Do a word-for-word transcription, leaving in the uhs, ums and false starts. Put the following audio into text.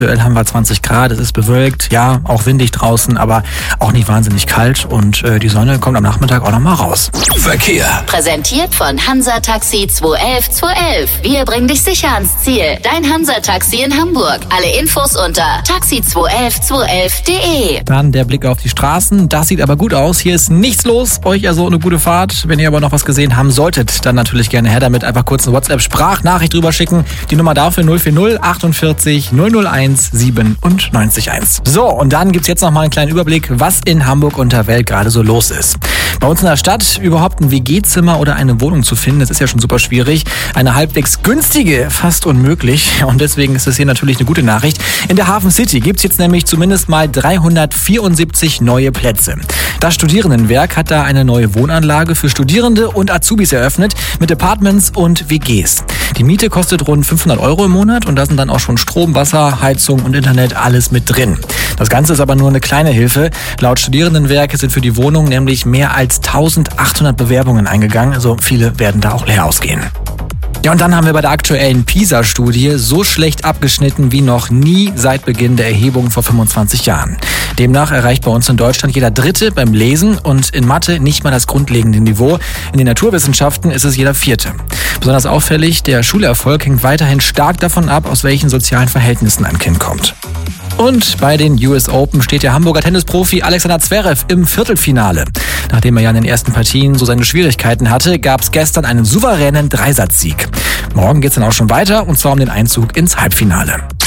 Aktuell haben wir zwanzig Grad, es ist bewölkt, ja, auch windig draußen, aber auch nicht wahnsinnig kalt und äh, die Sonne kommt am Nachmittag auch noch mal raus. Verkehr. Präsentiert von Hansa Taxi zwei elf zwei elf. Wir bringen dich sicher ans Ziel. Dein Hansa Taxi in Hamburg. Alle Infos unter taxi zwei elf zwei elf punkt de. Dann der Blick auf die Straßen, das sieht aber gut aus. Hier ist nichts los, euch also eine gute Fahrt. Wenn ihr aber noch was gesehen haben solltet, dann natürlich gerne her damit. Einfach kurz eine WhatsApp-Sprachnachricht drüber schicken. Die Nummer dafür null vier null achtundvierzig null null eins siebenundneunzig eins. So, und dann gibt's jetzt noch mal einen kleinen Überblick, was in Hamburg und der Welt gerade so los ist. Bei uns in der Stadt überhaupt ein W G-Zimmer oder eine Wohnung zu finden, das ist ja schon super schwierig. Eine halbwegs günstige, fast unmöglich. Und deswegen ist es hier natürlich eine gute Nachricht. In der Hafen City gibt's jetzt nämlich zumindest mal dreihundertvierundsiebzig neue Plätze. Das Studierendenwerk hat da eine neue Wohnanlage für Studierende und Azubis eröffnet mit Apartments und W Gs. Die Miete kostet rund fünfhundert Euro im Monat und da sind dann auch schon Strom, Wasser, Heizung und Internet alles mit drin. Das Ganze ist aber nur eine kleine Hilfe. Laut Studierendenwerk sind für die Wohnung nämlich mehr als eintausendachthundert Bewerbungen eingegangen. Also viele werden da auch leer ausgehen. Ja, und dann haben wir bei der aktuellen PISA-Studie so schlecht abgeschnitten wie noch nie seit Beginn der Erhebung vor fünfundzwanzig Jahren. Demnach erreicht bei uns in Deutschland jeder Dritte beim Lesen und in Mathe nicht mal das grundlegende Niveau. In den Naturwissenschaften ist es jeder Vierte. Besonders auffällig, der Schulerfolg hängt weiterhin stark davon ab, aus welchen sozialen Verhältnissen ein Kind kommt. Und bei den U S Open steht der Hamburger Tennisprofi Alexander Zverev im Viertelfinale. Nachdem er ja in den ersten Partien so seine Schwierigkeiten hatte, gab es gestern einen souveränen Dreisatzsieg. Morgen geht's dann auch schon weiter und zwar um den Einzug ins Halbfinale.